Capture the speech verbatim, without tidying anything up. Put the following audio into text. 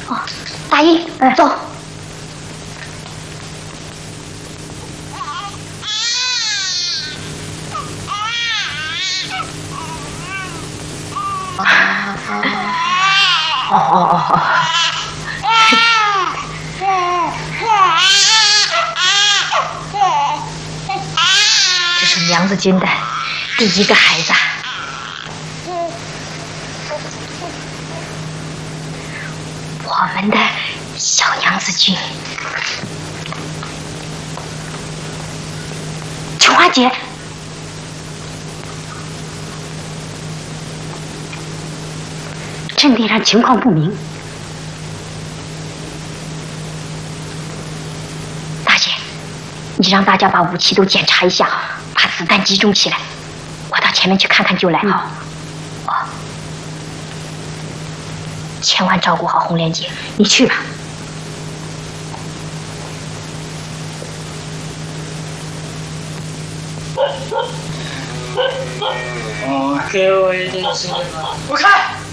哦，大姨，哎，走。哦哦哦哦。这是娘子军的第一个孩子。我们的小娘子军。琼花姐。阵地上情况不明，大姐，你让大家把武器都检查一下，把子弹集中起来。我到前面去看看就来。好。哦。千万照顾好红莲姐，你去吧。 哦，给我一点时间吧。我看。